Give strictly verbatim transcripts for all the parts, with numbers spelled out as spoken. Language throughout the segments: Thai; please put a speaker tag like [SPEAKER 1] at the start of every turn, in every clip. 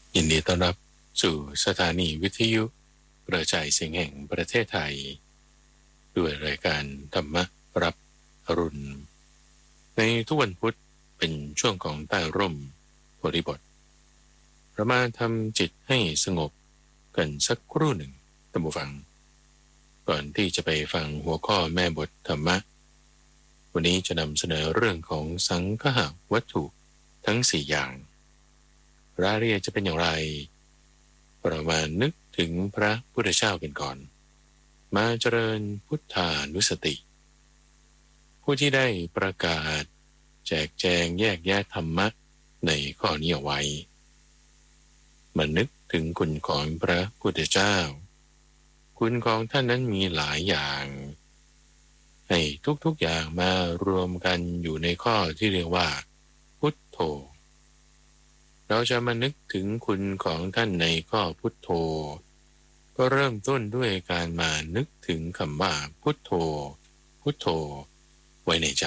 [SPEAKER 1] ยินดีต้อนรับสู่สถานีวิทยุกระจายเสียงแห่งประเทศไทยด้วยรายการธรรมรับอรุณในทุกวันพุธเป็นช่วงของใต้ร่มบริบทเรามาทำจิตให้สงบกันสักครู่หนึ่งท่านผู้ฟังก่อนที่จะไปฟังหัวข้อแม่บทธรรมะวันนี้จะนำเสนอเรื่องของสังฆะวัตถุทั้งสี่อย่างรายละเอียดจะเป็นอย่างไรเรามานึกถึงพระพุทธเจ้ากันก่อนมาเจริญพุทธานุสติผู้ที่ได้ประกาศแจกแจงแยกแยะธรรมะในข้อนี้เอาไว้มานึกถึงคุณของพระพุทธเจ้าคุณของท่านนั้นมีหลายอย่างให้ทุกๆอย่างมารวมกันอยู่ในข้อที่เรียกว่าพุทโธเราจะมานึกถึงคุณของท่านในข้อพุทโธก็เริ่มต้นด้วยการมานึกถึงคำว่าพุทโธพุทโธไว้ในใจ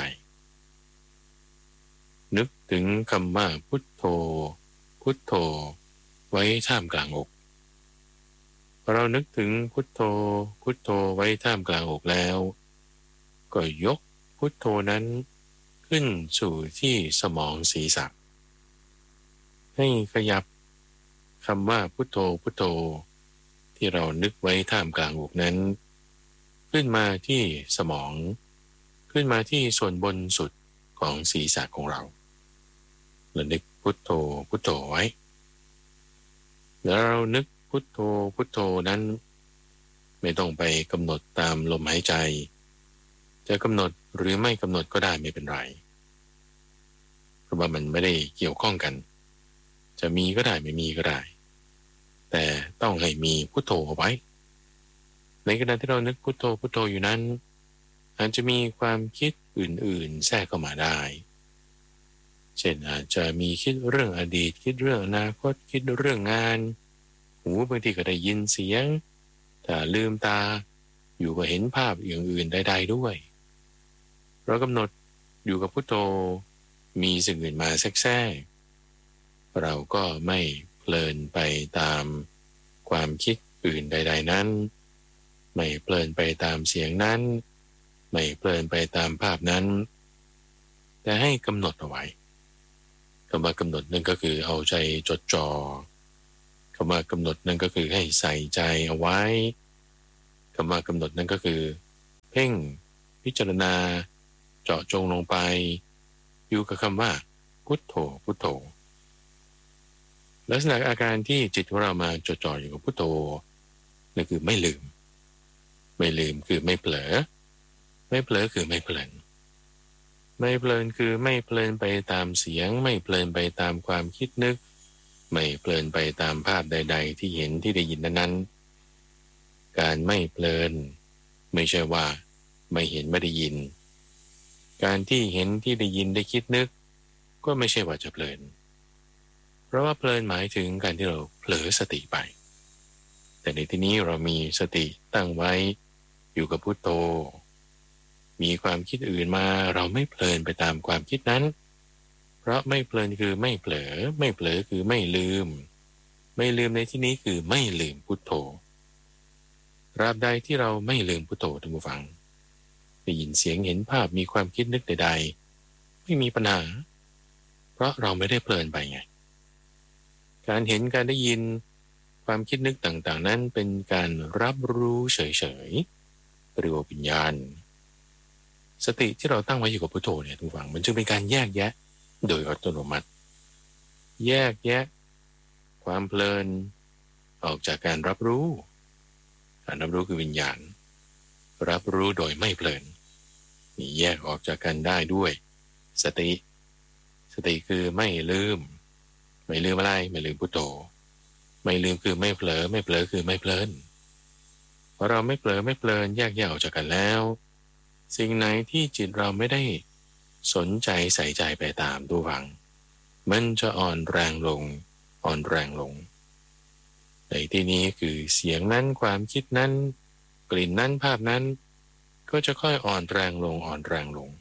[SPEAKER 1] นึกถึงคำว่าพุทโธพุทโธไว้ท่ามกลางอกเรานึกถึงพุทโธพุทโธไว้ท่ามกลางอกแล้วก็ยกพุทโธนั้นขึ้นสู่ที่สมองศีรษะให้ขยับคำว่าพุทโธพุทโธที่เรานึกไว้ท่ามกลางอกนั้นขึ้นมาที่สมองขึ้นมาที่ส่วนบนสุดของศีรษะของเราเรานึกพุทโธพุทโธไว้แล้วเรานึกพุทโธพุทโธนั้นไม่ต้องไปกำหนดตามลมหายใจจะกำหนดหรือไม่กำหนดก็ได้ไม่เป็นไรเพราะว่ามันไม่ได้เกี่ยวข้องกันจะมีก็ได้ไม่มีก็ได้แต่ต้องให้มีพุทโธเอาไว้ในขณะที่เรานึกพุทโธพุทโธอยู่นั้นอาจจะมีความคิดอื่นๆแทรกเข้ามาได้เช่นอาจจะมีคิดเรื่องอดีตคิดเรื่องอนาคตคิดเรื่องงานหูบางทีก็ได้ยินเสียงถ้าลืมตาอยู่ก็เห็นภาพอย่างอื่นใดๆด้วยเรากำหนดอยู่กับพุทโธมีสิ่งอื่นมาแทรกเราก็ไม่เพลินไปตามความคิดอื่นใดๆนั้นไม่เพลินไปตามเสียงนั้นไม่เพลินไปตามภาพนั้นแต่ให้กำหนดเอาไว้คำว่ากำหนดนั่นก็คือเอาใจจดจ่อคำว่ากำหนดนั่นก็คือให้ใส่ใจเอาไว้คำว่ากำหนดนั่นก็คือเพ่งพิจารณาเจาะจงลงไปอยู่กับคำว่าพุทโธพุทโธลักษณะอาการที่จิตของเรามาจดจ่ออยู่กับพุทโธนั่นคือไม่ลืมไม่ลืมคือไม่เผลอไม่เผลอคือไม่เพลินไม่เพลินคือไม่เพลินไปตามเสียงไม่เพลินไปตามความคิดนึกไม่เพลินไปตามภาพใดๆที่เห็นที่ได้ยินนั้นๆการไม่เพลินไม่ใช่ว่าไม่เห็นไม่ได้ยินการที่เห็นที่ได้ยินได้คิดนึกก็ไม่ใช่ว่าจะเพลินเพราะว่าเพลินหมายถึงการที่เราเผลอสติไปแต่ในที่นี้เรามีสติตั้งไว้อยู่กับพุทโธมีความคิดอื่นมาเราไม่เพลินไปตามความคิดนั้นเพราะไม่เพลินคือไม่เผลอไม่เผลอคือไม่ลืมไม่ลืมในที่นี้คือไม่ลืมพุทโธตราบใดที่เราไม่ลืมพุทโธท่านผู้ฟังได้ยินเสียงเห็นภาพมีความคิดนึกใดๆไม่มีปัญหาเพราะเราไม่ได้เพลินไปไงการเห็นการได้ยินความคิดนึกต่างๆนั้นเป็นการรับรู้เฉยๆหรือว่าวิญญาณสติที่เราตั้งไว้อยู่กับพุทโธเนี่ยทุกฝั่งมันจึงเป็นการแยกแยะโดยอัตโนมัติแยกแยะความเพลินออกจากการรับรู้การรับรู้คือวิญญาณรับรู้โดยไม่เพลินนี่แยกออกจากกันได้ด้วยสติสติคือไม่ลืมไม่ลืมอะไรไม่ลืมพุทโธไม่ลืมคือไม่เผลอไม่เผลอคือไม่เพลินพอเราไม่เผลอไม่เพลินแยกแยกออกจากกันแล้วสิ่งไหนที่จิตเราไม่ได้สนใจใส่ใจไปตามดูฟังมันจะอ่อนแรงลงอ่อนแรงลงในที่นี้คือเสียงนั้นความคิดนั้นกลิ่นนั้นภาพนั้นก็จะค่อยอ่อนแรงลงอ่อนแรงลง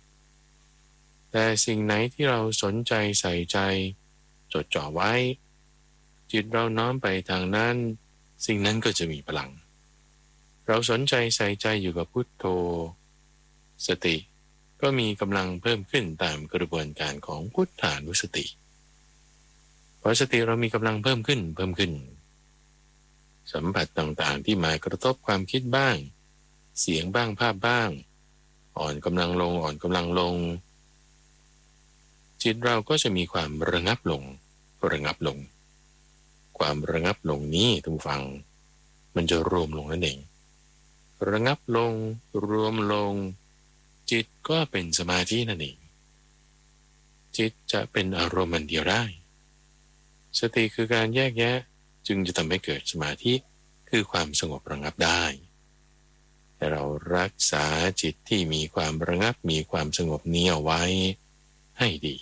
[SPEAKER 1] แต่สิ่งไหนที่เราสนใจใส่ใจจดจ่อไว้จิตเราน้อมไปทางนั้นสิ่งนั้นก็จะมีพลังเราสนใจใส่ใจอยู่กับพุทโธสติก็มีกำลังเพิ่มขึ้นตามกระบวนการของพุทธานุสติพอสติเรามีกำลังเพิ่มขึ้นเพิ่มขึ้นสัมผัสต่างๆที่มากระทบความคิดบ้างเสียงบ้างภาพบ้างอ่อนกำลังลงอ่อนกำลังลงจิตเราก็จะมีความระงับลงระงับลงความระงับลงนี้ทุกฟังมันจะรวมลงนั่นเองระงับลงรวมลงจิตก็เป็นสมาธินั่นเองจิตจะเป็นอารมณ์เดียวได้สติคือการแยกแยะจึงจะทำให้เกิดสมาธิคือความสงบระงับได้แต่เรารักษาจิตที่มีความระงับมีความสงบนี้เอาไว้ให้ดี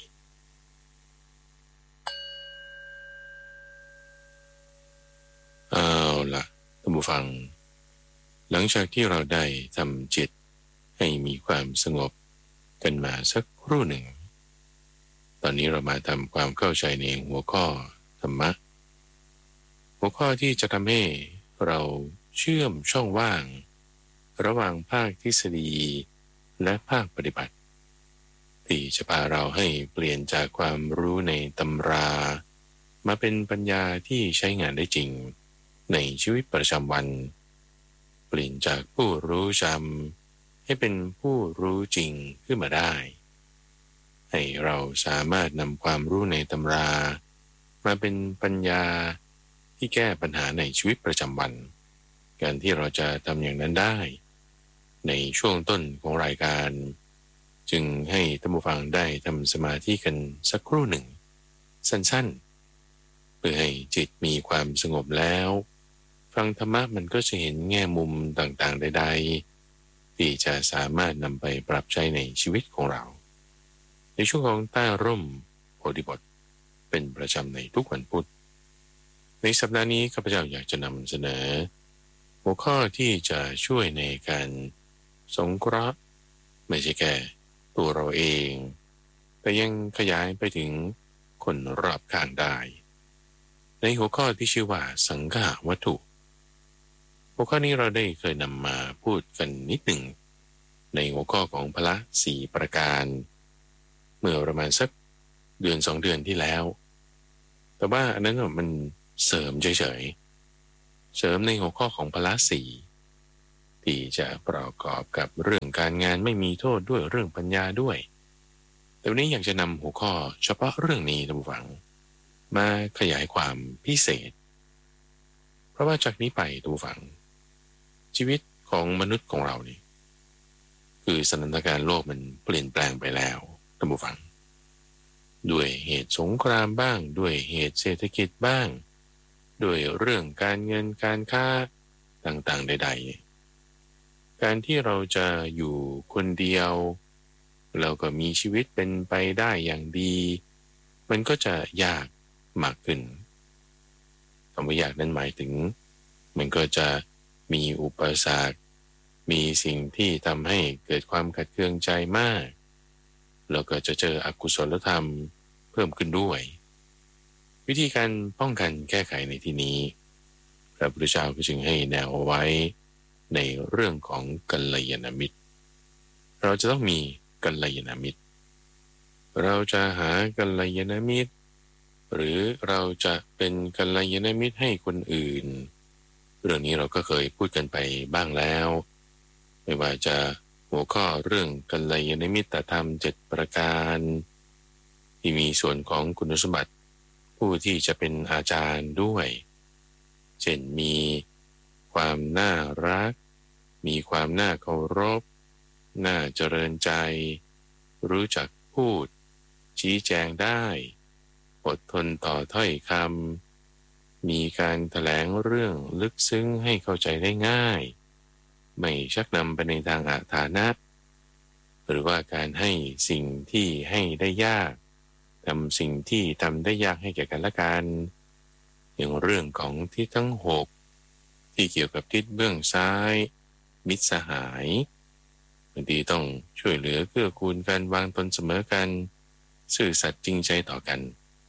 [SPEAKER 1] เอาล่ะท่านผู้ฟังหลังจากที่เราได้ทำจิตให้มีความสงบกันมาสักครู่หนึ่งตอนนี้เรามาทำความเข้าใจในหัวข้อธรรมะหัวข้อที่จะทำให้เราเชื่อมช่องว่างระหว่างภาคทฤษฎีและภาคปฏิบัติที่จะพาเราให้เปลี่ยนจากความรู้ในตำรามาเป็นปัญญาที่ใช้งานได้จริงในชีวิตประจำวันเปลี่ยนจากผู้รู้จำให้เป็นผู้รู้จริงขึ้นมาได้ให้เราสามารถนำความรู้ในตำรามาเป็นปัญญาที่แก้ปัญหาในชีวิตประจำวันการที่เราจะทำอย่างนั้นได้ในช่วงต้นของรายการจึงให้ท่านผู้ฟังได้ทำสมาธิกันสักครู่หนึ่งสั้นๆเพื่อให้จิตมีความสงบแล้วฟังธรรมะมันก็จะเห็นแง่มุมต่างๆใดๆที่จะสามารถนำไปปรับใช้ในชีวิตของเราในช่วงของใต้ร่มโพธิบทเป็นประจำในทุกวันพุธในสัปดาห์นี้ข้าพเจ้าอยากจะนำเสนอหัวข้อที่จะช่วยในการสงเคราะห์ไม่ใช่แค่ตัวเราเองแต่ยังขยายไปถึงคนรอบข้างได้ในหัวข้อที่ชื่อว่าสังฆาวัตถุหัวข้อนี้เราได้เคยนำมาพูดกันนิดหนึ่งในหัวข้อของพละสี่ประการเมื่อประมาณสักเดือนสองเดือนที่แล้วแต่ว่าอันนั้นมันเสริมเฉยๆเสริมในหัวข้อของพละสี่ที่จะประกอบกับเรื่องการงานไม่มีโทษด้วยเรื่องปัญญาด้วยแต่วันนี้อยากจะนำหัวข้อเฉพาะเรื่องนี้ท่านผู้ฟังมาขยายความพิเศษเพราะว่าจากนี้ไปท่านผู้ฟังชีวิตของมนุษย์ของเรานี่คือสถานการณ์โลกมันเปลี่ยนแปลงไปแล้วท่านผู้ฟังด้วยเหตุสงครามบ้างด้วยเหตุเศรษฐกิจบ้างด้วยเรื่องการเงินการค้าต่างๆใดๆการที่เราจะอยู่คนเดียวเราก็มีชีวิตเป็นไปได้อย่างดีมันก็จะยากมากขึ้นคำว่ายากนั้นหมายถึงมันก็จะมีอุปสรรคมีสิ่งที่ทำให้เกิดความขัดเคืองใจมากแล้วก็จะเจออกุศลธรรมเพิ่มขึ้นด้วยวิธีการป้องกันแก้ไขในที่นี้พระพุทธเจ้าก็จึงให้แนวเอาไว้ในเรื่องของกัลยาณมิตรเราจะต้องมีกัลยาณมิตรเราจะหากัลยาณมิตรหรือเราจะเป็นกัลยาณมิตรให้คนอื่นเรื่องนี้เราก็เคยพูดกันไปบ้างแล้วไม่ว่าจะหัวข้อเรื่องกัลยาณมิตรธรรมเจ็ดประการที่มีส่วนของคุณสมบัติผู้ที่จะเป็นอาจารย์ด้วยเช่นมีความน่ารักมีความน่าเคารพน่าเจริญใจรู้จักพูดชี้แจงได้อดทนต่อถ้อยคำมีการแถลงเรื่องลึกซึ้งให้เข้าใจได้ง่ายไม่ชักนำไปในทางอาถรรพ์หรือว่าการให้สิ่งที่ให้ได้ยากทำสิ่งที่ทำได้ยากให้แก่กันและกันอย่างเรื่องของทิศทั้งหกที่เกี่ยวกับทิศเบื้องซ้ายมิตรสหายบางทีต้องช่วยเหลือเกื้อกูลกันวางตนเสมอกันซื่อสัตย์จริงใจต่อกัน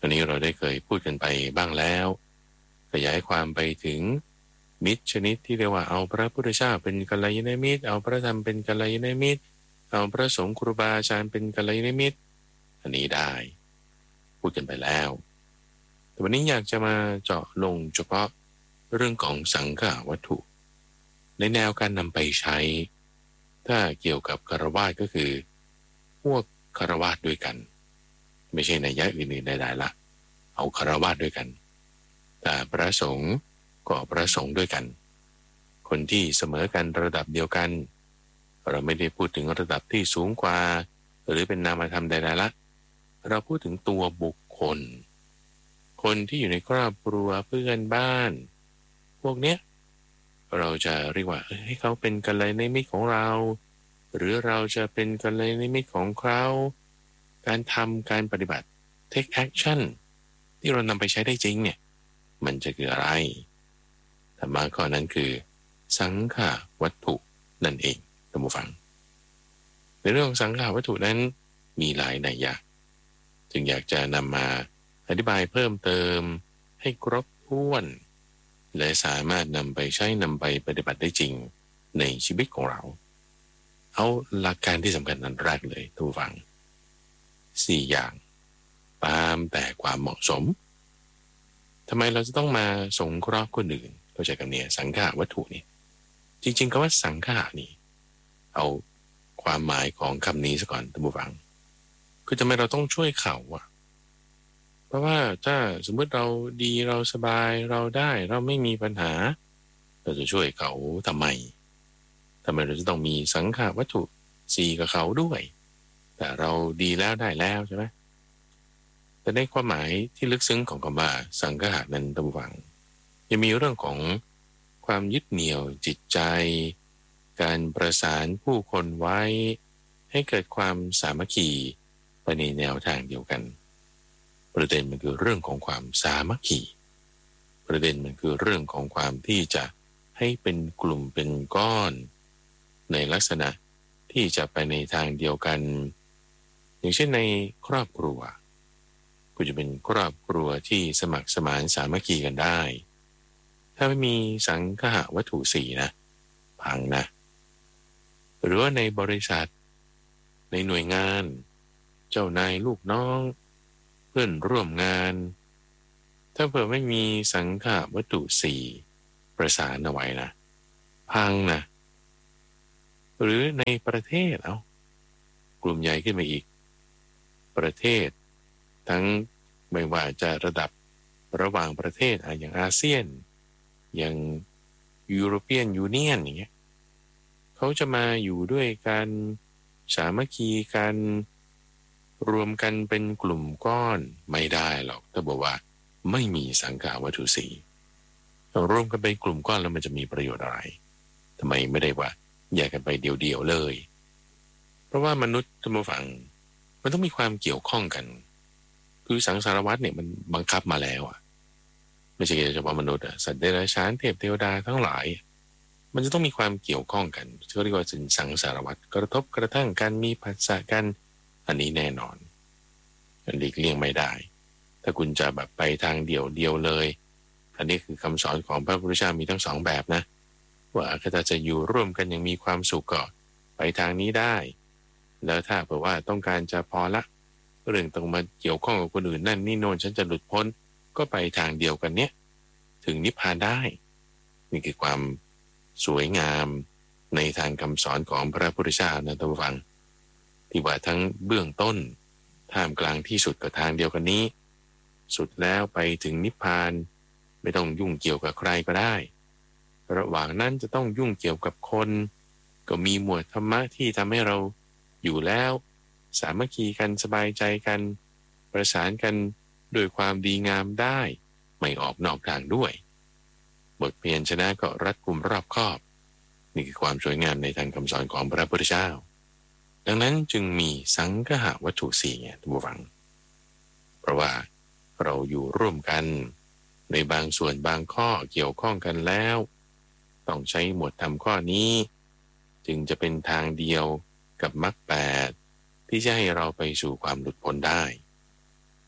[SPEAKER 1] วันนี้เราได้เคยพูดกันไปบ้างแล้วขยายความไปถึงมิตรชนิดที่เรียกว่าเอาพระพุทธเจ้าเป็นกัลยาณมิตรเอาพระธรรมเป็นกัลยาณมิตรเอาพระสงฆ์ครูบาอาจารย์เป็นกัลยาณมิตรอันนี้ได้พูดกันไปแล้วแต่วันนี้อยากจะมาเจาะลงเฉพาะเรื่องของสังฆวัตถุในแนวการนำไปใช้ถ้าเกี่ยวกับคฤหัสถ์ก็คือพวกคฤหัสถ์ด้วยกันไม่ใช่ในยะอื่นๆใดๆละเอาคฤหัสถ์ด้วยกันแต่พระสงฆ์ก็พระสงฆ์ด้วยกันคนที่เสมอกันระดับเดียวกันเราไม่ได้พูดถึงระดับที่สูงกว่าหรือเป็นนามธรรมใดๆละเราพูดถึงตัวบุคคลคนที่อยู่ในครอบครัวเพื่อนบ้านพวกเนี้ยเราจะเรียกว่าให้เขาเป็นกัลยาณมิตรของเราหรือเราจะเป็นกัลยาณมิตรของเขาการทำการปฏิบัติ take action ที่เรานำไปใช้ได้จริงเนี่ยมันจะคืออะไรธรรมะข้อนั้นคือสังฆวัตถุนั่นเองท่านผู้ฟังในเรื่องของสังฆวัตถุนั้นมีหลายนัยยะจึงอยากจะนำมาอธิบายเพิ่มเติมให้ครบถ้วนและสามารถนำไปใช้นำไปปฏิบัติได้จริงในชีวิตของเราเอาหลักการที่สำคัญอันแรกเลยท่านผู้ฟังสี่อย่างตามแต่ความเหมาะสมทำไมเราจะต้องมาสงเคราะห์คนอื่นเข้าใจกันเนี่ยสังฆวัตถุนี่จริงๆคำว่าสังฆานี่เอาความหมายของคำนี้ซะก่อนท่านผู้ฟังคือทำไมเราต้องช่วยเขาอ่ะเพราะว่าถ้าสมมติเราดีเราสบายเราได้เราไม่มีปัญหาเราจะช่วยเขาทำไมทำไมเราจะต้องมีสังฆวัตถุสี่กับเขาด้วยแต่เราดีแล้วได้แล้วใช่ไหมแต่ในความหมายที่ลึกซึ้งของคำว่าสังฆะนั้นท่านผู้ฟังยังมีเรื่องของความยึดเหนี่ยวจิตใจการประสานผู้คนไว้ให้เกิดความสามัคคีไปในแนวทางเดียวกันประเด็นมันคือเรื่องของความสามัคคีประเด็นมันคือเรื่องของความที่จะให้เป็นกลุ่มเป็นก้อนในลักษณะที่จะไปในทางเดียวกันอย่างเช่นในครอบครัวก็จะเป็นครอบครัวที่สมัครสมานสามัคคีกันได้ถ้าไม่มีสังฆะวัตถุสี่นะพังนะหรือว่าในบริษัทในหน่วยงานเจ้านายลูกน้องเพื่อนร่วมงานถ้าเผื่อไม่มีสังฆะวัตถุสี่ประสานเอาไว้นะพังนะหรือในประเทศเอากลุ่มใหญ่ขึ้นมาอีกประเทศทั้งไม่ว่าจะระดับระหว่างประเทศอย่างอาเซียนอย่างยุโรเปียนยูเนียนอย่างเงี้ยเขาจะมาอยู่ด้วยกันสามัคคีกันรวมกันเป็นกลุ่มก้อนไม่ได้หรอกถ้าบอกว่าไม่มีสังฆาวัตถุสี่รวมกันเป็นกลุ่มก้อนแล้วมันจะมีประโยชน์อะไรทำไมไม่ได้ว่าแยกกันไปเดี่ยวๆเลยเพราะว่ามนุษย์ท่านผู้ฟังมันต้องมีความเกี่ยวข้องกันคือสังสารวัฏเนี่ยมันบังคับมาแล้วอ่ะไม่ใช่เฉพาะมนุษย์อ่ะสัตว์เดรัจฉานเทพเทวดาทั้งหลายมันจะต้องมีความเกี่ยวข้องกันที่เรียกว่าสังสารวัฏกระทบกระทั่งกันมีผัสสะกันอันนี้แน่นอนหลีกเลี่ยงไม่ได้ถ้าคุณจะแบบไปทางเดี่ยวเดียวเลยอันนี้คือคำสอนของพระพุทธเจ้ามีทั้งสองแบบนะว่าถ้าจะอยู่ร่วมกันอย่างมีความสุขก็ไปทางนี้ได้แล้วถ้าเผื่อว่าต้องการจะพอละเรื่องต้องมาเกี่ยวข้องกับคนอื่นนั่นนี่โน่นฉันจะหลุดพ้นก็ไปทางเดียวกันเนี้ยถึงนิพพานได้นี่คือความสวยงามในทางคำสอนของพระพุทธเจ้านะท่านผู้ฟังที่ว่าทั้งเบื้องต้นท่ามกลางที่สุดกับทางเดียวกันนี้สุดแล้วไปถึงนิพพานไม่ต้องยุ่งเกี่ยวกับใครก็ได้ระหว่างนั้นจะต้องยุ่งเกี่ยวกับคนก็มีหมวดธรรมะที่ทำให้เราอยู่แล้วสามัคคีกันสบายใจกันประสานกันด้วยความดีงามได้ไม่ออกนอกทางด้วยบทเพียรชนะก็รัดกุมรอบคอบนี่คือความสวยงามในทางคำสอนของพระพุทธเจ้าดังนั้นจึงมีสังฆะวัตถุสี่ไงท่านผู้ฟังเพราะว่าเราอยู่ร่วมกันในบางส่วนบางข้อเกี่ยวข้องกันแล้วต้องใช้หมวดธรรมข้อนี้จึงจะเป็นทางเดียวกับมรรคแปดที่จะให้เราไปสู่ความหลุดพ้นได้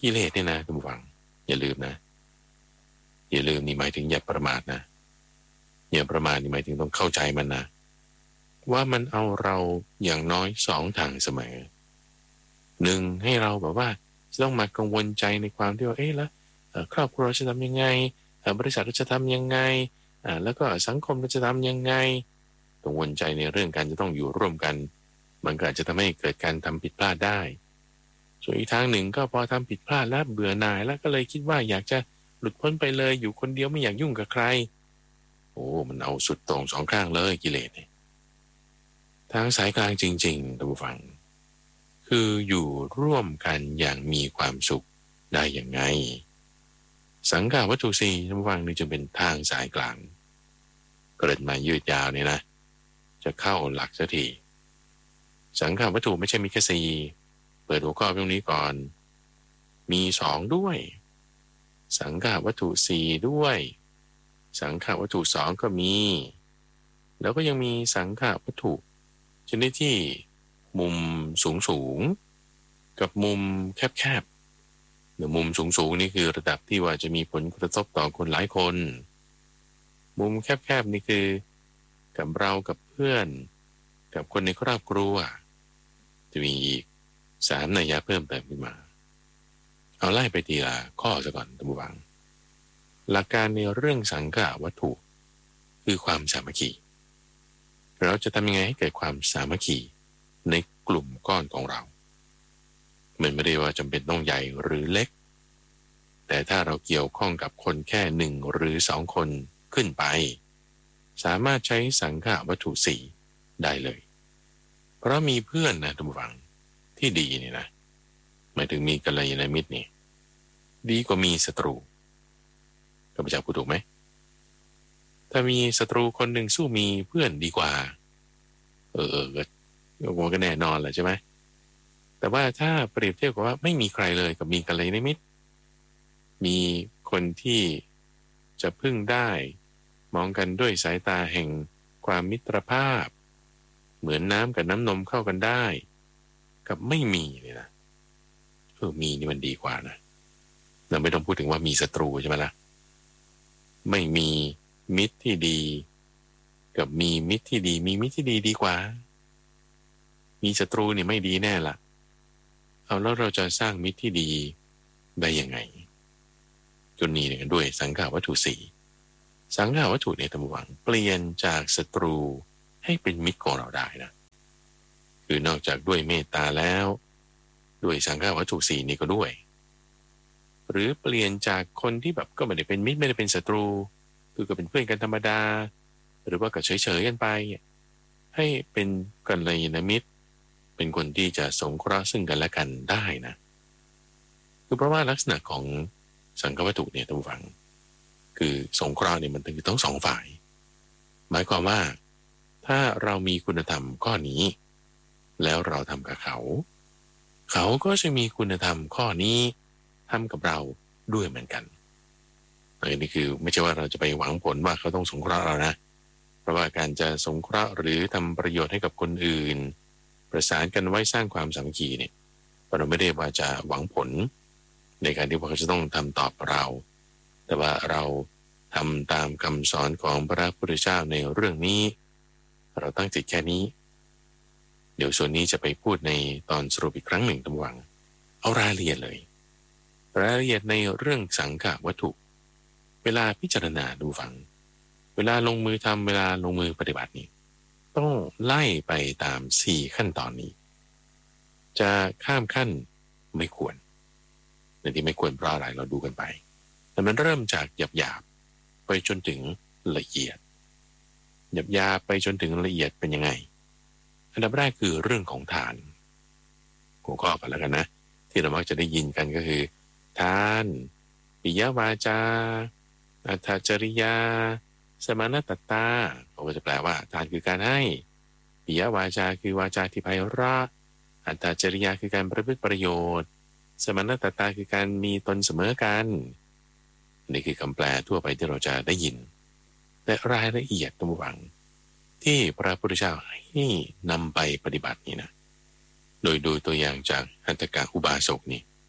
[SPEAKER 1] กิเลสเนี่ยนะทุกฝังอย่าลืมนะอย่าลืมนี่หมายถึงอย่าประมาทนะอย่าประมาทนี่หมายถึงต้องเข้าใจมันนะว่ามันเอาเราอย่างน้อยสองทางเสมอหนึ่งให้เราแบบว่าจะต้องมากังวลใจในความที่ว่าเอ๊ะแล้วครอบครัวจะทำยังไงบริษัทจะทำยังไงแล้วก็สังคมจะทำยังไงกังวลใจในเรื่องการจะต้องอยู่ร่วมกันมันก็อาจจะทำให้เกิดการทำผิดพลาดได้ส่วนอีกทางหนึ่งก็พอทำผิดพลาดแล้วเบื่อหน่ายแล้วก็เลยคิดว่าอยากจะหลุดพ้นไปเลยอยู่คนเดียวไม่อยากยุ่งกับใครโอ้มันเอาสุดตรงสองข้างเลยกิเลสเนี่ยทางสายกลางจริงๆท่านผู้ฟังคืออยู่ร่วมกันอย่างมีความสุขได้อย่างไงสังขาวัตถุสี่ท่านผู้ฟังนี่จะเป็นทางสายกลางเกิดมายืดยาวเนี่ยนะจะเข้าหลักสักทีสังขาวัตถุไม่ใช่มีแค่สี่เปิดหัวข้อตรงนี้ก่อนมีสองด้วยสังขาวัตถุสี่ด้วยสังขาวัตถุสองก็มีแล้วก็ยังมีสังขาวัตถุชนิดที่มุมสูงสูงกับมุมแคบแคบหรือมุมสูงสูงนี่คือระดับที่ว่าจะมีผลกระทบต่อคนหลายคนมุมแคบแคบนี่คือกับเรากับเพื่อนกับคนในครอบครัวจะมีอีกสามนัยยะเพิ่มเติมขึ้นมาเอาไล่ไปทีละข้อซะก่อนท่านผู้ฟังหลักการในเรื่องสังขาวัตถุคือความสามัคคีเราจะทำยังไงให้เกิดความสามัคคีในกลุ่มก้อนของเรามันไม่ได้ว่าจำเป็นต้องใหญ่หรือเล็กแต่ถ้าเราเกี่ยวข้องกับคนแค่หนึ่งหรือสองคนขึ้นไปสามารถใช้สังขาวัตถุสี่ได้เลยเพราะมีเพื่อนนะท่านผู้ฟังที่ดีนี่นะหมายถึงมีกัลยาณมิตรนี่ดีกว่ามีศัตรูข้าพเจ้าพูดถูกไหมถ้ามีศัตรูคนหนึ่งสู้มีเพื่อนดีกว่าเออเออก็ก็แน่นอนแหละใช่ไหมแต่ว่าถ้าเปรียบเทียบกับว่าไม่มีใครเลยกับมีกัลยาณมิตรมีคนที่จะพึ่งได้มองกันด้วยสายตาแห่งความมิตรภาพเหมือนน้ำกับน้ำนมเข้ากันได้กับไม่มีเนี่ยนะเออมีนี่มันดีกว่านะเราไม่ต้องพูดถึงว่ามีศัตรูใช่ไหมล่ะไม่มีมิตรที่ดีกับมีมิตรที่ดีมีมิตรที่ดีดีกว่ามีศัตรูนี่ไม่ดีแน่ล่ะเอาแล้วเราจะสร้างมิตรที่ดีได้ยังไงจนนี้เนี่ยด้วยสังขาวัตถุสี่สังขาวัตถุเนี่ยท่านผู้ฟังเปลี่ยนจากศัตรูให้เป็นมิตรของเราได้นะคือนอกจากด้วยเมตตาแล้วด้วยสังขาวัตถุสี่นี่ก็ด้วยหรือเปลี่ยนจากคนที่แบบก็ไม่ได้เป็นมิตรไม่ได้เป็นศัตรูคือก็เป็นเพื่อนกันธรรมดาหรือว่าก็เฉยๆกันไปให้เป็นกัลยาณมิตรเป็นคนที่จะสงเคราะห์ซึ่งกันและกันได้นะคือเพราะว่าลักษณะของสังฆวัตถุเนี่ยท่านผู้ฟังคือสงเคราะห์เนี่ยมันคือทั้งสองฝ่ายหมายความว่าถ้าเรามีคุณธรรมข้อนี้แล้วเราทำกับเขาเขาก็จะมีคุณธรรมข้อนี้ทำกับเราด้วยเหมือนกันอันนี้คือไม่ใช่ว่าเราจะไปหวังผลว่าเขาต้องสงเคราะห์เรานะเพราะว่าการจะสงเคราะห์หรือทำประโยชน์ให้กับคนอื่นประสานกันไว้สร้างความสามัคคีเนี่ยเราไม่ได้ว่าจะหวังผลในการที่ว่าเขาจะต้องทำตอบเราแต่ว่าเราทำตามคำสอนของพระพุทธเจ้าในเรื่องนี้เราตั้งจิตแค่นี้เดี๋ยวส่วนนี้จะไปพูดในตอนสรุปอีกครั้งหนึ่งตำวังเอารายละเอียดเลยรายละเอียดในเรื่องสังขาวัตถุเวลาพิจารณาดูฟังเวลาลงมือทำเวลาลงมือปฏิบัตินี้ต้องไล่ไปตามสี่ขั้นตอนนี้จะข้ามขั้นไม่ควรในที่ไม่ควรเพราะอะไรเราดูกันไปแต่มันเริ่มจากหยาบๆไปจนถึงละเอียดหยาบๆไปจนถึงละเอียดเป็นยังไงอันดับแรกคือเรื่องของทานหัวข้อกันแล้วกันนะที่เรามักจะได้ยินกันก็คือทานปิยวาจาอัตถจริยาสมณตตาเขาก็จะแปลว่าทานคือการให้ปิยวาจาคือวาจาที่ไพเราะอัตถจริยาคือการประพฤติประโยชน์สมณตตาคือการมีตนเสมอกันนี่คือคำแปลทั่วไปที่เราจะได้ยินแต่รายละเอียดตรงหวังที่พระพุทธเจ้าให้นำไปปฏิบัตินี่นะโดยโดยตัวอย่างจากหัตถกะอุบาสกนี่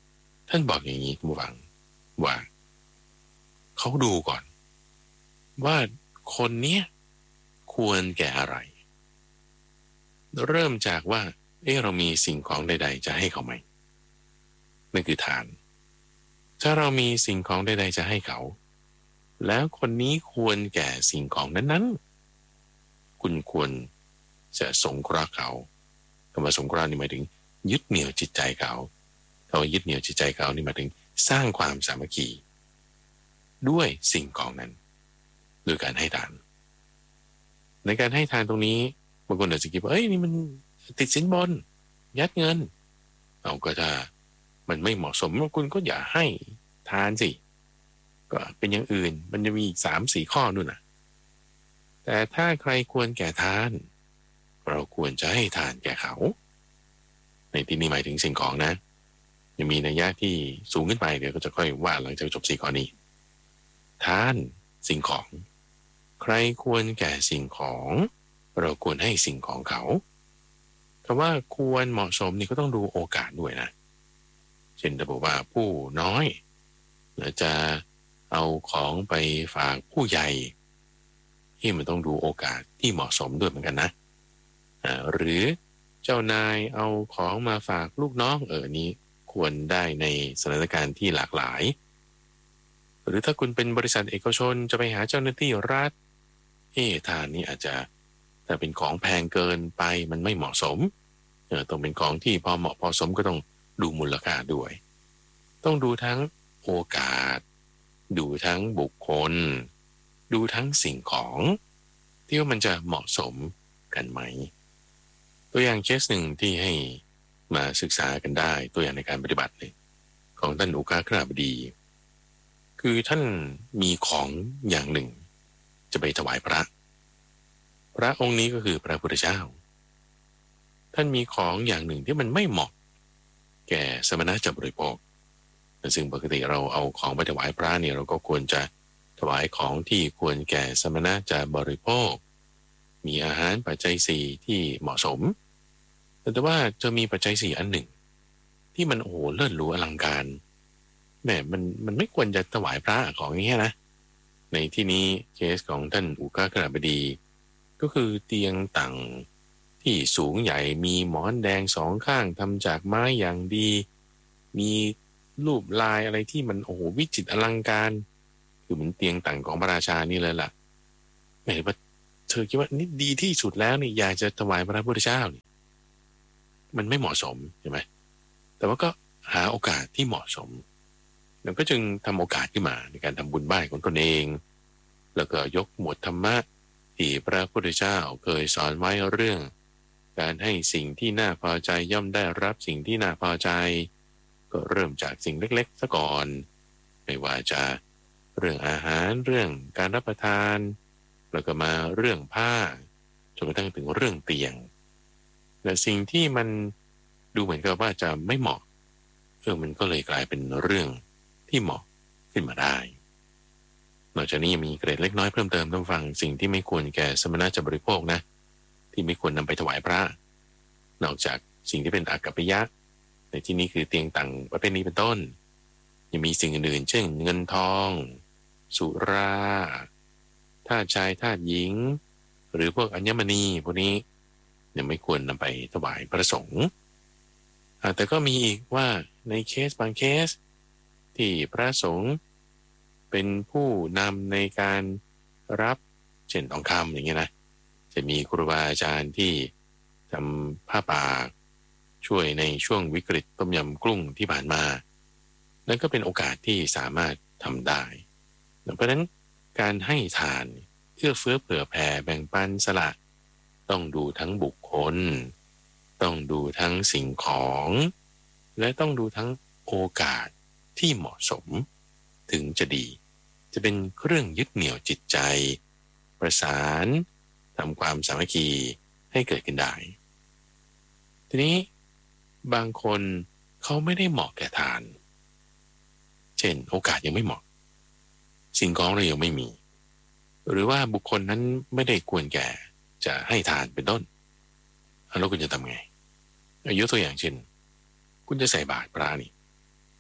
[SPEAKER 1] ท่านบอกอย่างนี้คุณผู้ฟังว่าเขาดูก่อนว่าคนเนี้ยควรแก่อะไรเริ่มจากว่าเออเรามีสิ่งของใดๆจะให้เขาไหมนั่นคือทานถ้าเรามีสิ่งของใดๆจะให้เขาแล้วคนนี้ควรแก่สิ่งของนั้นๆคุณควรจะสงเคราะห์เขาคำว่าสงเคราะห์นี่หมายถึงยึดเหนี่ยวจิตใจเขาเขายึดเหนี่ยวจิตใจเขานี่หมายถึงสร้างความสามัคคีด้วยสิ่งของนั้นโดยการให้ทานในการให้ทานตรงนี้บางคนอาจจะคิดว่าเอ้ยนี่มันติดสินบนยัดเงินเอาก็ถ้ามันไม่เหมาะสมคุณก็อย่าให้ทานสิก็เป็นอย่างอื่นมันจะมีอีกสามสี่ข้อนู่นน่ะแต่ถ้าใครควรแก่ทานเราควรจะให้ทานแก่เขาในที่นี้หมายถึงสิ่งของนะยังมีนัยยะที่สูงขึ้นไปเดี๋ยวก็จะค่อยว่าหลังจากจบสี่ข้อนี้ทานสิ่งของใครควรแก่สิ่งของเราควรให้สิ่งของเขาคำว่าควรเหมาะสมนี่ก็ต้องดูโอกาสด้วยนะเช่นถ้าบอกว่าผู้น้อยจะเอาของไปฝากผู้ใหญ่ที่มันต้องดูโอกาสที่เหมาะสมด้วยเหมือนกันนะอ่าหรือเจ้านายเอาของมาฝากลูกน้องเออนี้ควรได้ในสถานการณ์ที่หลากหลายหรือถ้าคุณเป็นบริษัทเอกชนจะไปหาเจ้าหน้าที่รัฐเอทานนี้อาจจะแต่เป็นของแพงเกินไปมันไม่เหมาะสมเออต้องเป็นของที่พอเหมาะพอสมก็ต้องดูมูลค่าด้วยต้องดูทั้งโอกาสดูทั้งบุคคลดูทั้งสิ่งของที่ว่ามันจะเหมาะสมกันไหมตัวอย่างเคสหนึ่งที่ให้มาศึกษากันได้ตัวอย่างในการปฏิบัติเลยของท่านอุกาคราบดีคือท่านมีของอย่างหนึ่งจะไปถวายพระพระองค์นี้ก็คือพระพุทธเจ้าท่านมีของอย่างหนึ่งที่มันไม่เหมาะแก่สมณะจะบริโภคซึ่งปกติเราเอาของไปถวายพระเนี่ยเราก็ควรจะถวายของที่ควรแก่สมณะจะบริโภคมีอาหารปัจจัยสี่ที่เหมาะสมแต่ว่าจะมีปัจจัยสี่อันหนึ่งที่มันโอ้โหเลิศหรูอลังการแหมมันมันไม่ควรจะถวายพระของอย่างเงี้ยนะในที่นี้เคสของท่านอุกาคณบดีก็คือเตียงต่างที่สูงใหญ่มีหมอนแดงสองข้างทำจากไม้อย่างดีมีรูปลายอะไรที่มันโอ้โหวิจิตรอลังการคือเหมือนเตียงต่างของพระราชานี่เลยล่ะแหมว่าเธอคิดว่านี่ดีที่สุดแล้วนี่อยากจะถวายพระพุทธเจ้านี่มันไม่เหมาะสมใช่ไหมแต่ว่าก็หาโอกาสที่เหมาะสมแล้วก็จึงทำโอกาสขึ้นมาในการทำบุญบ้านของตนเองแล้วก็ยกหมวดธรรมะที่พระพุทธเจ้าเคยสอนไว้เรื่องการให้สิ่งที่น่าพอใจย่อมได้รับสิ่งที่น่าพอใจก็เริ่มจากสิ่งเล็กๆซะก่อนไม่ว่าจะเรื่องอาหารเรื่องการรับประทานแล้วก็มาเรื่องผ้าจนกระทั่งถึงเรื่องเตียงแต่สิ่งที่มันดูเหมือนกับว่าจะไม่เหมาะเออมันก็เลยกลายเป็นเรื่องที่เหมาะขึ้นมาได้นอกจากนี้ยังมีเกร็ดเล็กน้อยเพิ่มเติมต้องฟังสิ่งที่ไม่ควรแก่สมณะจะบริโภคนะที่ไม่ควรนำไปถวายพระนอกจากสิ่งที่เป็นอากัปปิยะในที่นี้คือเตียงต่างประเภทนี้เป็นต้นยังมีสิ่งอื่นๆเช่นเงินทองสุราทาสชายทาสหญิงหรือพวกอัญมณีพวกนี้ยังไม่ควรนำไปถวายพระสงฆ์แต่ก็มีอีกว่าในเคสบางเคสที่พระสงฆ์เป็นผู้นำในการรับเช่นทองคำอย่างเงี้ยนะจะมีครูบาอาจารย์ที่ทำผ้าป่าช่วยในช่วงวิกฤตต้มยำกุ้งที่ผ่านมานั่นก็เป็นโอกาสที่สามารถทำได้เพราะฉะนั้นการให้ทานเอื้อเฟื้อเผื่อแผ่แบ่งปันสละต้องดูทั้งบุคคลต้องดูทั้งสิ่งของและต้องดูทั้งโอกาสที่เหมาะสมถึงจะดีจะเป็นเครื่องยึดเหนี่ยวจิตใจประสานทำความสามัคคีให้เกิดขึ้นได้ทีนี้บางคนเขาไม่ได้เหมาะแก่ทานเช่นโอกาสยังไม่เหมาะสิ่งของเรายังไม่มีหรือว่าบุคคลนั้นไม่ได้ควรแก่จะให้ทานเป็นต้นแล้วคุณจะทำไงยกตัวอย่างเช่นคุณจะใส่บาตรพระนี่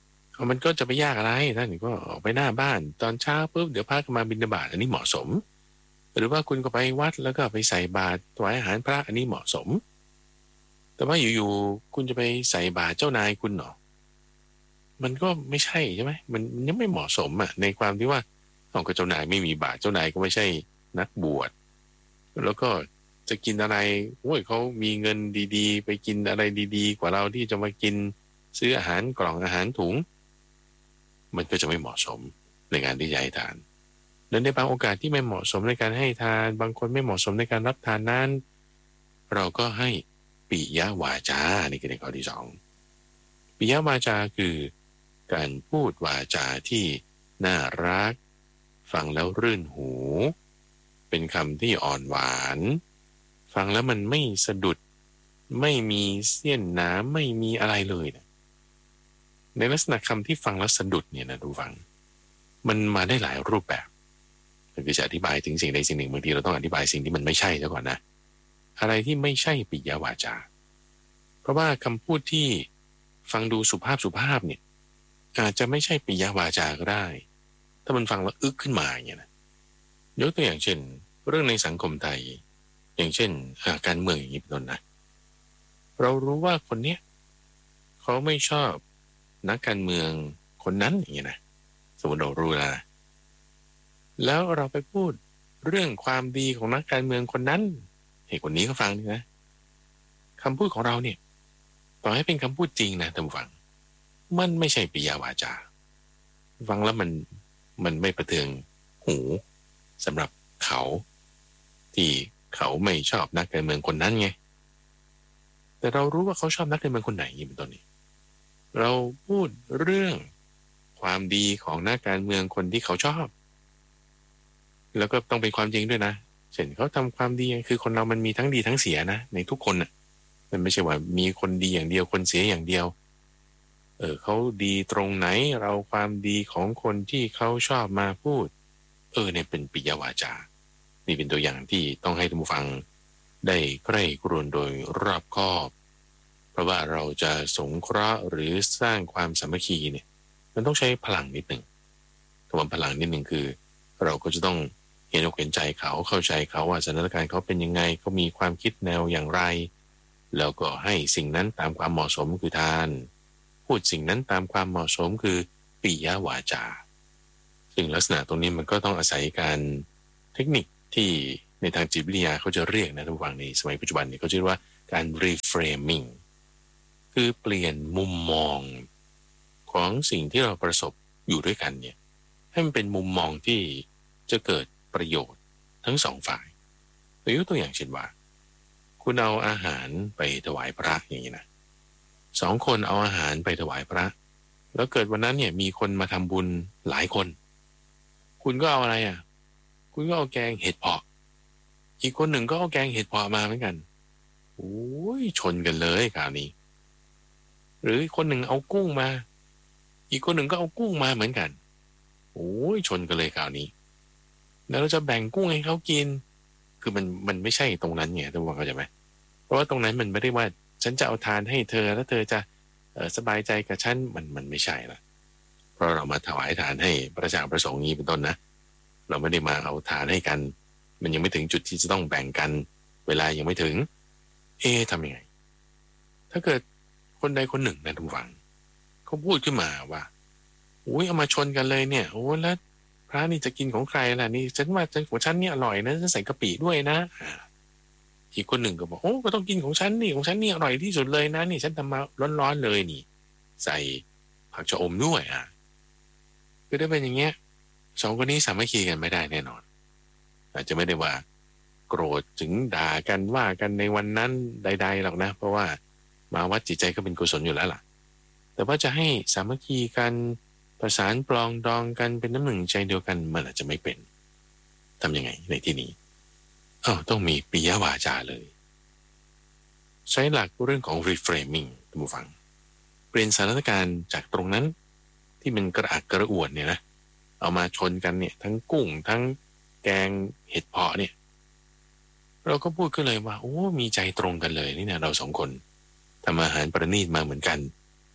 [SPEAKER 1] มันก็จะไปยากอะไรท่านก็ออกไปหน้าบ้านตอนเช้าปุ๊บเดี๋ยวพระก็มาบิณฑบาตอันนี้เหมาะสมหรือว่าคุณก็ไปวัดแล้วก็ไปใส่บาตรถวายอาหารพระอันนี้เหมาะสมแต่ว่าอยู่ๆคุณจะไปใส่บาตรเจ้านายคุณหรอมันก็ไม่ใช่ใช่ไหมมันยังไม่เหมาะสมอ่ะในความที่ว่าของเจ้านายไม่มีบาตรเจ้านายก็ไม่ใช่นักบวชแล้วก็จะกินอะไรโอ้ยเขามีเงินดีๆไปกินอะไรดีๆกว่าเราที่จะมากินซื้ออาหารกล่องอาหารถุงมันก็จะไม่เหมาะสมในการที่จะให้ทานและในบางโอกาสที่ไม่เหมาะสมในการให้ทานบางคนไม่เหมาะสมในการรับทานนั้นเราก็ให้ปิยวาจานี่คือในข้อที่สองปิยวาจาคือการพูดวาจาที่น่ารักฟังแล้วรื่นหูเป็นคำที่อ่อนหวานฟังแล้วมันไม่สะดุดไม่มีเสี้ยนน้ำไม่มีอะไรเลยนะในลักษณะคำที่ฟังแล้วสะดุดเนี่ยนะดูฟังมันมาได้หลายรูปแบบคือจะอธิบายถึงสิ่งใดสิ่งหนึ่งบางทีเราต้องอธิบายสิ่งที่มันไม่ใช่ซะก่อนนะอะไรที่ไม่ใช่ปิยวาจาเพราะว่าคำพูดที่ฟังดูสุภาพสุภาพเนี่ยอาจจะไม่ใช่ปิยวาจาก็ได้ถ้ามันฟังแล้วอึกขึ้นมาอย่างเงี้ยนะยกตัวอย่างเช่นเรื่องในสังคมไทยอย่างเช่นการเมืองอย่างนี้เป็นต้นนะเรารู้ว่าคนเนี้ยเขาไม่ชอบนักการเมืองคนนั้นอย่างเงี้ยนะสมมติเรารู้แล้วนะแล้วเราไปพูดเรื่องความดีของนักการเมืองคนนั้นให้คนนี้เขาฟังนี่นะคำพูดของเราเนี่ยต่อให้เป็นคำพูดจริงนะท่านผู้ฟังมันไม่ใช่ปิยวาจาฟังแล้วมันมันไม่ประเทืองหูสำหรับเขาที่เขาไม่ชอบนักการเมืองคนนั้นไงแต่เรารู้ว่าเขาชอบนักการเมืองคนไหนอย่างเป็นต้นนี้เราพูดเรื่องความดีของนักการเมืองคนที่เขาชอบแล้วก็ต้องเป็นความจริงด้วยนะเช่นเขาทำความดีคือคนเรามันมีทั้งดีทั้งเสียนะในทุกคนน่ะมันไม่ใช่ว่ามีคนดีอย่างเดียวคนเสียอย่างเดียวเออเขาดีตรงไหนเราความดีของคนที่เขาชอบมาพูดเออเนี่ยเป็นปิยวาจานี่เป็นตัวอย่างที่ต้องให้ท่านผู้ฟังได้ใกล้กรวนโดยรอบคอบเพราะว่าเราจะสงเคราะห์หรือสร้างความสามัคคีเนี่ยมันต้องใช้พลังนิดหนึ่งคำว่าพลังนิดหนึ่งคือเราก็จะต้องเห็นอกเห็นใจเขาเข้าใจเขาว่าสถานการณ์เขาเป็นยังไงเขามีความคิดแนวอย่างไรแล้วก็ให้สิ่งนั้นตามความเหมาะสมคือทานพูดสิ่งนั้นตามความเหมาะสมคือปิยวาจาซึ่งลักษณะตรงนี้มันก็ต้องอาศัยการเทคนิคที่ในทางจิตวิทยาเขาจะเรียกนะท่านผู้ฟังในสมัยปัจจุบันนี้เขาเรียกว่าการ reframing คือเปลี่ยนมุมมองของสิ่งที่เราประสบอยู่ด้วยกันเนี่ยให้มันเป็นมุมมองที่จะเกิดประโยชน์ทั้งสองฝ่ายยกตัวอย่างเช่นว่าคุณเอาอาหารไปถวายพระอย่างนี้นะสองคนเอาอาหารไปถวายพระแล้วเกิดวันนั้นเนี่ยมีคนมาทำบุญหลายคนคุณก็เอาอะไรอ่ะคุณก็เอาแกงเห็ดเผาะอีกคนหนึ่งก็เอาแกงเห็ดเผาะมาเหมือนกันโอ้ยชนกันเลยคราวนี้หรือคนหนึ่งเอากุ้งมาอีกคนหนึ่งก็เอากุ้งมาเหมือนกันโอ้ยชนกันเลยคราวนี้แล้วเราจะแบ่งกุ้งให้เขากินคือมันมันไม่ใช่ตรงนั้นไงทุกคนเข้าใจไหมเพราะว่าตรงนั้นมันไม่ได้ว่าฉันจะเอาทานให้เธอแล้วเธอจะสบายใจกับฉันมันมันไม่ใช่ละเพราะเรามาถวายทานให้พระเจ้าประสงค์นี้เป็นต้นนะเราไม่ได้มาเอาทานให้กันมันยังไม่ถึงจุดที่จะต้องแบ่งกันเวลายังไม่ถึงเอ๊ะทำยังไงถ้าเกิดคนใดคนหนึ่งนะทุกฝังเขาพูดขึ้นมาว่าอุ้ยเอามาชนกันเลยเนี่ยโอ้แล้วพระนี่จะกินของใครล่ะนี่ฉันว่าของฉันนี่อร่อยนะฉันใส่กะปิด้วยนะอีกคนหนึ่งก็บอกโอ้ก็ต้องกินของฉันนี่ของฉันนี่อร่อยที่สุดเลยนะนี่ฉันทำมาร้อนๆเลยนี่ใส่ผักชะอมด้วยอ่ะคือได้เป็นอย่างเงี้ยสองคนนี้สามัคคีกันไม่ได้แน่นอนอาจจะไม่ได้ว่าโกรธถึงด่ากันว่ากันในวันนั้นใดๆหรอกนะเพราะว่ามาวัดจิตใจก็เป็นกุศลอยู่แล้วล่ะแต่ว่าจะให้สามัคคีกันประสานปลองดองกันเป็นน้ำหนึ่งใจเดียวกันมันอาจจะไม่เป็นทำยังไงในที่นี้อ้าวต้องมีปิยวาจาเลยใช้หลักเรื่องของ reframing ท่านผู้ฟังเปลี่ยนสถานการณ์จากตรงนั้นที่มันกระอักกระอ่วนเนี่ยนะเอามาชนกันเนี่ยทั้งกุ้งทั้งแกงเห็ดเผาะเนี่ยเราก็พูดขึ้นเลยว่าโอ้มีใจตรงกันเลยนี่นะเราสองคนทำอาหารประณีตมาเหมือนกันข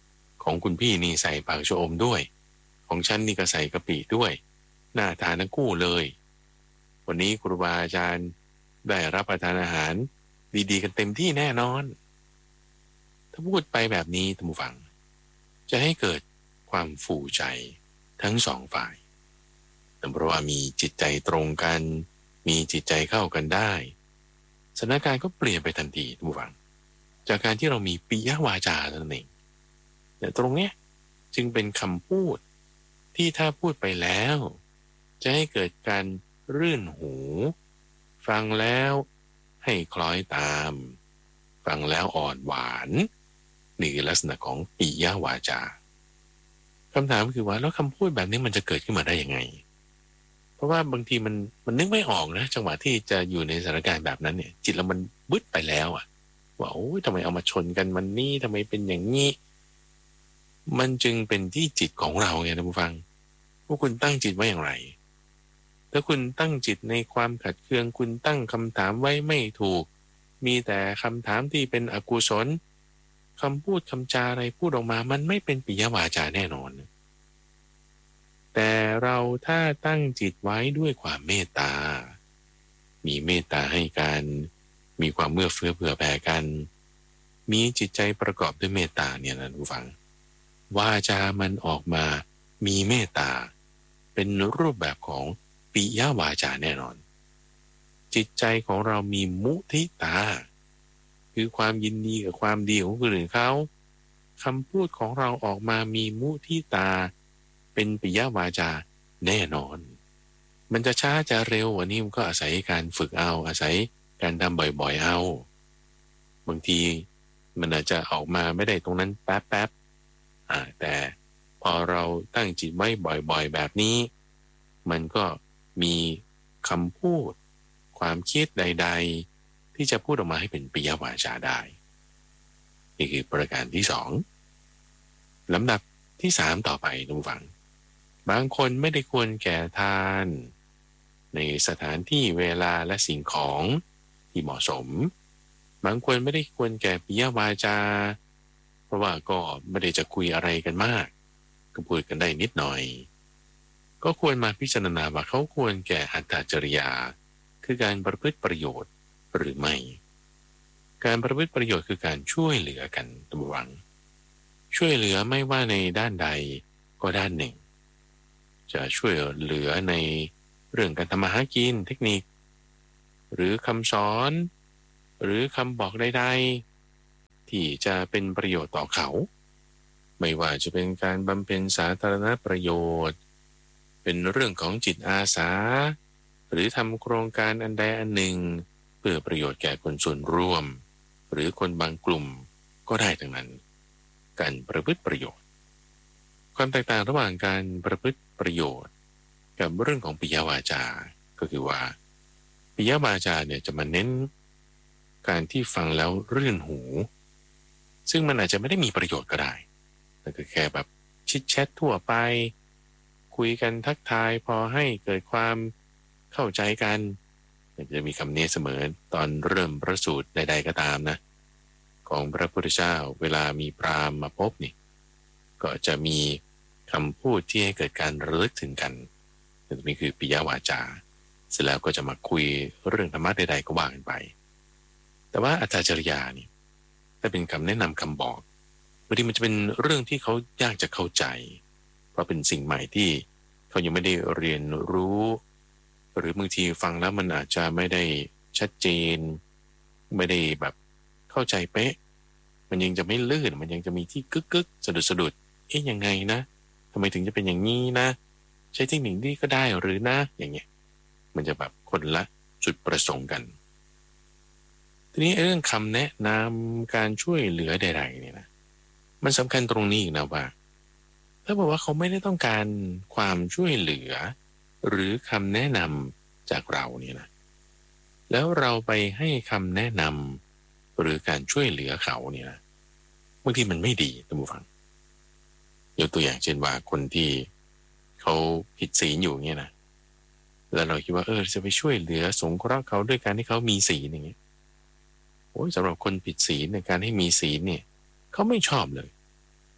[SPEAKER 1] ของคุณพี่นี่ใส่ผักชะอมด้วยของฉันนี่ก็ใส่กะปิด้วยน่าทานทั้งคู่เลยวันนี้ครูบาอาจารย์ได้รับประทานอาหารดีๆกันเต็มที่แน่นอนถ้าพูดไปแบบนี้ท่านผู้ฟังจะให้เกิดความฟูใจทั้งสองฝ่ายเพราะว่ามีจิตใจตรงกันมีจิตใจเข้ากันได้สถานการณ์ก็เปลี่ยนไปทันทีท่านผู้ฟังจากการที่เรามีปิยวาจานั่นเองแต่ตรงเนี้ยจึงเป็นคำพูดที่ถ้าพูดไปแล้วจะให้เกิดการรื่นหูฟังแล้วให้คล้อยตามฟังแล้วอ่อนหวานนี่คือลักษณะของปิยวาจาคำถามคือว่าแล้วคำพูดแบบนี้มันจะเกิดขึ้นมาได้ยังไงเพราะว่าบางทีมันมันนึกไม่ออกนะจังหวะที่จะอยู่ในสถานการณ์แบบนั้นเนี่ยจิตเรามันบึ้ดไปแล้วอะว่าโอ้ยทำไมเอามาชนกันมันนี่ทำไมเป็นอย่างนี้มันจึงเป็นที่จิตของเราไงท่านผู้ฟังว่าคุณตั้งจิตไว้อย่างไรถ้าคุณตั้งจิตในความขัดเคืองคุณตั้งคำถามไว้ไม่ถูกมีแต่คำถามที่เป็นอกุศลคำพูดคำจาอะไรพูดออกมามันไม่เป็นปิยวาจาแน่นอนแต่เราถ้าตั้งจิตไว้ด้วยความเมตตามีเมตตาให้กันมีความเอื้อเฟื้อเผื่อแผ่กันมีจิตใจประกอบด้วยเมตตาเนี่ยนะทุกฝังวาจามันออกมามีเมตตาเป็นรูปแบบของปิยวาจาแน่นอนจิตใจของเรามีมุทิตาคือความยินดีกับความดีของคนอื่นเขาคำพูดของเราออกมามีมุทิตาเป็นปิยวาจาแน่นอนมันจะช้าจะเร็ววันนี้มันก็อาศัยการฝึกเอาอาศัยการทำบ่อยๆเอาบางทีมันอาจจะออกมาไม่ได้ตรงนั้นแป๊บๆอ่าแต่พอเราตั้งจิตไว้บ่อยๆแบบนี้มันก็มีคำพูดความคิดใดๆที่จะพูดออกมาให้เป็นปิยวาจาได้นี่คือประการที่สองลำดับที่สามต่อไปท่านผู้ฟังบางคนไม่ได้ควรแก่ทานในสถานที่เวลาและสิ่งของที่เหมาะสมบางคนไม่ได้ควรแก่ปิยวาจาเพราะว่าก็ไม่ได้จะคุยอะไรกันมากก็พูดกันได้นิดหน่อยก็ควรมาพิจารณาว่าเขาควรแก่อัตตจริยาคือการประพฤติประโยชน์หรือไม่การประพฤติประโยชน์คือการช่วยเหลือกันตัววังช่วยเหลือไม่ว่าในด้านใดก็ด้านหนึ่งจะช่วยเหลือในเรื่องการทำมาหากินเทคนิคหรือคำสอนหรือคำบอกใดๆที่จะเป็นประโยชน์ต่อเขาไม่ว่าจะเป็นการบำเพ็ญสาธารณประโยชน์เป็นเรื่องของจิตอาสาหรือทำโครงการอันใดอันหนึ่งเพื่อประโยชน์แก่คนส่วนรวมหรือคนบางกลุ่มก็ได้ทั้งนั้นการประพฤติประโยชน์ความแตกต่างระหว่างการประพฤติประโยชน์กับเรื่องของปิยวาจาก็คือว่าปิยวาจาเนี่ยจะมาเน้นการที่ฟังแล้วรื่นหูซึ่งมันอาจจะไม่ได้มีประโยชน์ก็ได้แต่ก็แค่แบบชิดแชททั่วไปคุยกันทักทายพอให้เกิดความเข้าใจกันจะมีคำนี้เสมอตอนเริ่มพระสูตรใดๆก็ตามนะของพระพุทธเจ้าเวลามีพราหมณ์มาพบนี่ก็จะมีคำพูดที่ให้เกิดการระลึกถึงกันนี่คือปิยวาจาเสร็จแล้วก็จะมาคุยเรื่องธรรมะใดๆก็ว่ากันไปแต่ว่าอัตตจริยานี่ถ้าเป็นคำแนะนำคำบอกบางทีมันจะเป็นเรื่องที่เขายากจะเข้าใจเพราะเป็นสิ่งใหม่ที่เขายังไม่ได้เรียนรู้หรือบางทีฟังแล้วมันอาจจะไม่ได้ชัดเจนไม่ได้แบบเข้าใจเป๊ะมันยังจะไม่ลื่นมันยังจะมีที่กึกกึกสะดุดสะดุดเอ๊ะยังไงนะทำไมถึงจะเป็นอย่างนี้นะใช้เทคนิคนี้ก็ได้หรือนะอย่างเงี้ยมันจะแบบคนละจุดประสงค์กันทีนี้เรื่องคำแนะนำการช่วยเหลือใดๆเนี่ยนะมันสำคัญตรงนี้อีกนะว่าถ้าบอกว่าเขาไม่ได้ต้องการความช่วยเหลือหรือคำแนะนำจากเราเนี่ยนะแล้วเราไปให้คำแนะนำหรือการช่วยเหลือเขาเนี่ยนะบางทีมันไม่ดีท่านผู้ฟังยกตัวอย่างเช่นว่าคนที่เขาผิดศีลอยู่เงี้ยนะแล้วเราคิดว่าเออจะไปช่วยเหลือสงเคราะห์เขาด้วยการที่เขามีศีลอย่างเงี้ยโอ้ยสำหรับคนผิดศีลในการให้มีศีลเนี่ยเขาไม่ชอบเลย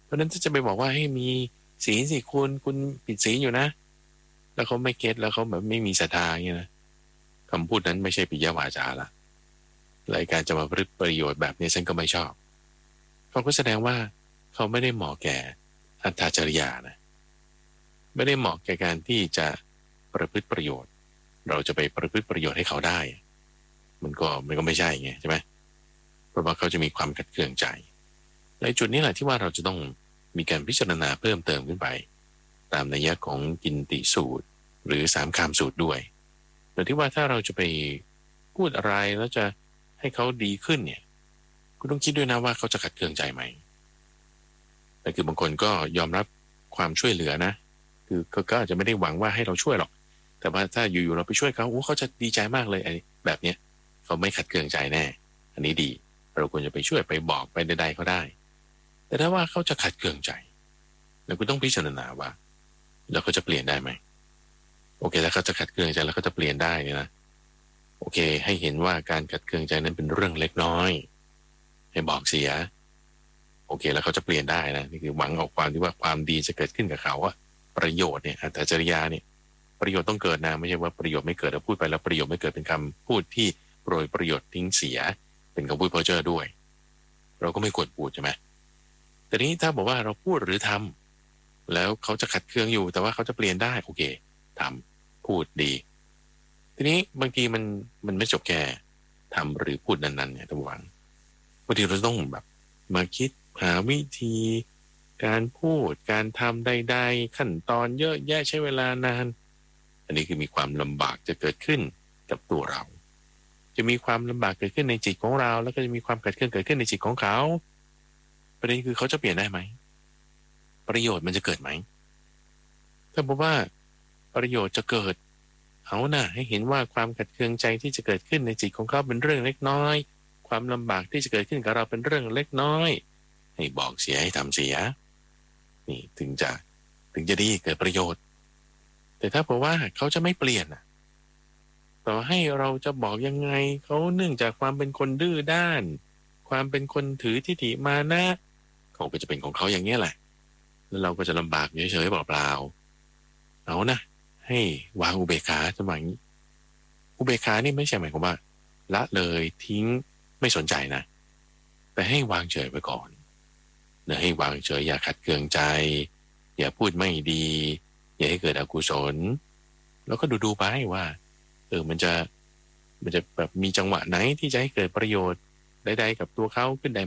[SPEAKER 1] ราะนั้นถ้าจะไปบอกว่าให้มีศีลสิคุณคุณผิดศีลอยู่นะแล้วเขาไม่เก็ตแล้วเขาแบบไม่มีศรัทธาอย่างเงี้ยนะคำพูดนั้นไม่ใช่ปิยวาจาละรายการจะมาพึ่ประโยชน์แบบนี้ฉันก็ไม่ชอบเขาก็แสดงว่าเขาไม่ได้เหมาะแก่อัตถจริยานะไม่ได้เหมาะแก่การที่จะประพฤติประโยชน์เราจะไปประพฤติประโยชน์ให้เขาได้มันก็มันก็ไม่ใช่ไงใช่ไหมเพราะว่าเขาจะมีความขัดเคืองใจในจุดนี้แหละที่ว่าเราจะต้องมีการพิจารณาเพิ่มเติมขึ้นไปตามนัยยะของกินติสูตรหรือสามคามสูตรด้วยโดยที่ว่าถ้าเราจะไปพูดอะไรแล้วจะให้เขาดีขึ้นเนี่ยคุณต้องคิดด้วยนะว่าเขาจะขัดเคืองใจไหมแต่คือบางคนก็ยอมรับความช่วยเหลือนะคือก็อาจจะไม่ได้หวังว่าให้เราช่วยหรอกแต่ว่าถ้าอยู่ๆเราไปช่วยเขาโอ้เขาจะดีใจมากเลยไอ้แบบเนี้ยเขาไม่ขัดเคืองใจแน่อันนี้ดีเราควรจะไปช่วยไปบอกไปใดๆเขาได้แต่ถ้าว่าเขาจะขัดเคืองใจเราก็ต้องพิจารณาว่าแล้วเขาจะเปลี่ยนได้ไหมโอเคแล้วเขาจะขัดเคืองใจแล้วเขาจะเปลี่ยนได้เนี่ยนะโอเคให้เห็นว่าการขัดเคืองใจนั้นเป็นเรื่องเล็กน้อยให้บอกเสียโอเคแล้วเขาจะเปลี่ยนได้นะนี่คือหวังเอาความที่ว่าความดีจะเกิดขึ้นกับเขาอะประโยชน์เนี่ยอัตถจริยาเนี่ยประโยชน์ต้องเกิดนะไม่ใช่ว่าประโยชน์ไม่เกิดเราพูดไปแล้วประโยชน์ไม่เกิดเป็นคำพูดที่โปรยประโยชน์ทิ้งเสียเป็นคำพูดเพ้อเจ้อด้วยเราก็ไม่ควรพูดใช่ไหมแต่นี้ถ้าบอกว่าเราพูดหรือทำแล้วเขาจะขัดเคืองอยู่แต่ว่าเขาจะเปลี่ยนได้โอเคทำพูดดีทีนี้บางทีมันมันไม่จบแค่ทำหรือพูดนั้นๆเนี่ยทุกวันบางทีเราต้องแบบมาคิดหาวิธีการพูดการทำใดๆขั้นตอนเยอะแยะใช้เวลานานอันนี้คือมีความลำบากจะเกิดขึ้นกับตัวเราจะมีความลำบากเกิดขึ้นในจิตของเราแล้วก็จะมีความขัดเคืองเกิดขึ้นในจิตของเขาประเด็นคือเขาจะเปลี่ยนได้ไหมประโยชน์มันจะเกิดไหมถ้าบอกว่าประโยชน์จะเกิดเอานะให้เห็นว่าความขัดเคืองใจที่จะเกิดขึ้นในจิตของเขาเป็นเรื่องเล็กน้อยความลำบากที่จะเกิดขึ้นกับเราเป็นเรื่องเล็กน้อยให้บอกเสียให้ทำเสียนี่ถึงจะถึงจะดีเกิดประโยชน์แต่ถ้าบอกว่าเขาจะไม่เปลี่ยนนะต่อให้เราจะบอกยังไงเขาเนื่องจากความเป็นคนดื้อด้านความเป็นคนถือทิฏฐิมานะเขาก็จะเป็นของเขาอย่างนี้แหละแล้วเราก็จะลำบากเฉยๆเปล่าๆเอานะให้วางอุเบกขาจะหมายอุเบกขานี่ไม่ใช่หมายความว่าละเลยทิ้งไม่สนใจนะแต่ให้วางเฉยไปก่อนนะให้วางเฉยอย่าขัดเคืองใจอย่าพูดไม่ดีอย่าให้เกิดอกุศลแล้วก็ดูดูไปว่าเออมันจะมันจะแบบมีจังหวะไหนที่จะให้เกิดประโยชน์ใดๆกับตัวเขาขึ้นได้